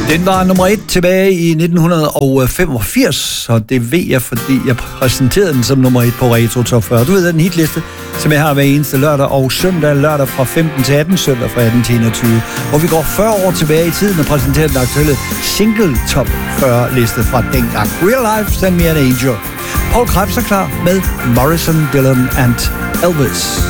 Den var nummer 1 tilbage i 1985, og det ved jeg, fordi jeg præsenterede den som nummer 1 på Retro Top 40. Du ved, den hitliste, som jeg har hver eneste lørdag og søndag, lørdag fra 15 til 18, søndag fra 18 til 21, hvor vi går 40 år tilbage i tiden og præsenterer den aktuelle single Top 40 liste fra dengang. Real Life, Send Me an Angel. Paul Krebs er klar med Morrison, Dylan and Elvis.